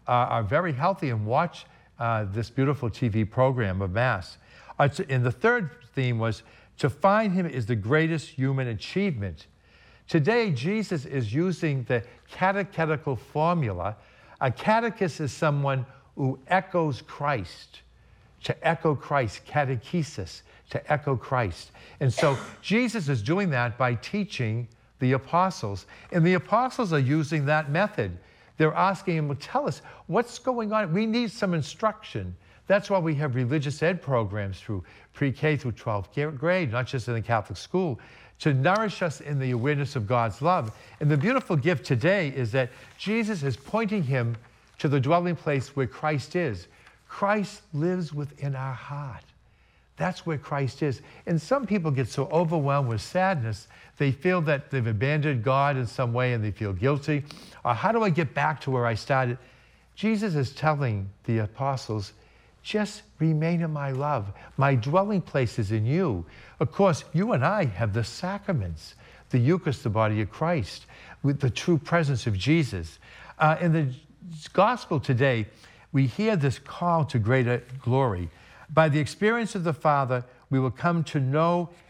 are very healthy and watch this beautiful TV program of Mass. And the third theme was, to find him is the greatest human achievement. Today, Jesus is using the catechetical formula. A catechist is someone who echoes Christ. To echo Christ, catechesis, to echo Christ. And so Jesus is doing that by teaching the apostles. And the apostles are using that method. They're asking him, well, tell us, what's going on? We need some instruction. That's why we have religious ed programs through pre-K through 12th grade, not just in the Catholic school, to nourish us in the awareness of God's love. And the beautiful gift today is that Jesus is pointing him to the dwelling place where Christ is. Christ lives within our heart. That's where Christ is. And some people get so overwhelmed with sadness, they feel that they've abandoned God in some way and they feel guilty. Or how do I get back to where I started? Jesus is telling the apostles, just remain in my love. My dwelling place is in you. Of course, you and I have the sacraments, the Eucharist, the body of Christ, with the true presence of Jesus. In the gospel today, we hear this call to greater glory. By the experience of the Father, we will come to know